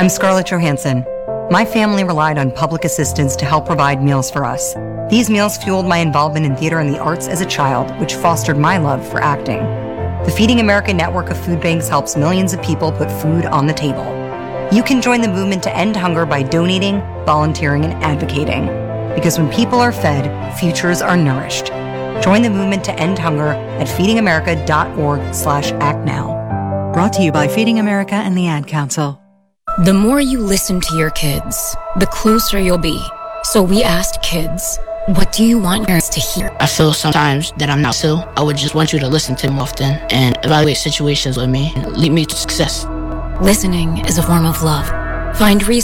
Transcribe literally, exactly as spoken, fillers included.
I'm Scarlett Johansson. My family relied on public assistance to help provide meals for us. These meals fueled my involvement in theater and the arts as a child, which fostered my love for acting. The Feeding America network of food banks helps millions of people put food on the table. You can join the movement to end hunger by donating, volunteering, and advocating. Because when people are fed, futures are nourished. Join the movement to end hunger at feedingamerica.org slash act now. Brought to you by Feeding America and the Ad Council. The more you listen to your kids, the closer you'll be. So we asked kids, what do you want parents to hear? I feel sometimes that I'm not still. I would just want you to listen to me often and evaluate situations with me and lead me to success. Listening is a form of love. Find reasons